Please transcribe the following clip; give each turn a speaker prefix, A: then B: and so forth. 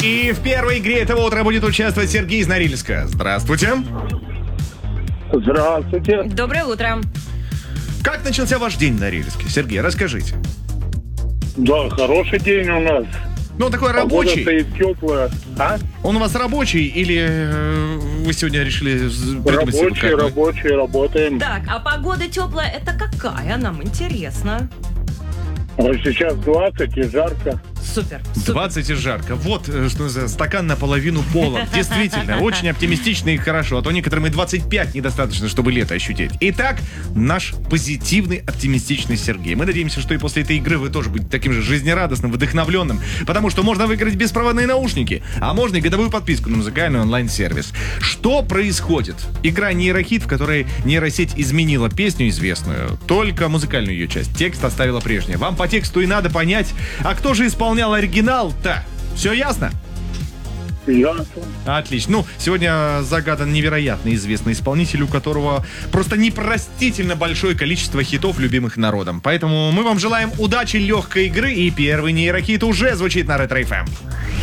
A: И в первой игре этого утра будет участвовать Сергей из Норильска. Здравствуйте.
B: Здравствуйте.
C: Доброе утро.
A: Как начался ваш день в Норильске? Сергей, расскажите.
B: Да, хороший день у нас.
A: Ну, такой
B: Погода
A: рабочий.
B: стоит теплая. А?
A: Он у вас рабочий или вы сегодня решили придумать себе выходной?
B: Рабочий, работаем.
C: Так, а погода теплая, это какая? Нам интересно.
B: Вот сейчас 20 и жарко.
C: Супер.
A: 20 и жарко. Вот, что называется, стакан наполовину полон. Действительно, очень оптимистично и хорошо. А то некоторым и 25 недостаточно, чтобы лето ощутить. Итак, наш позитивный, оптимистичный Сергей. Мы надеемся, что и после этой игры вы тоже будете таким же жизнерадостным, вдохновленным. Потому что можно выиграть беспроводные наушники, а можно и годовую подписку на музыкальный онлайн-сервис. Что происходит? Игра «Нейрохит», в которой нейросеть изменила песню известную, только музыкальную ее часть. Текст оставила прежнее. Вам по тексту и надо понять, а кто же исполнял оригинал-то? Все ясно?
B: Ясно.
A: Отлично. Ну, сегодня загадан невероятно известный исполнитель, у которого просто непростительно большое количество хитов, любимых народом. Поэтому мы вам желаем удачи, легкой игры, и первый нейрохит уже звучит на Ретро FM.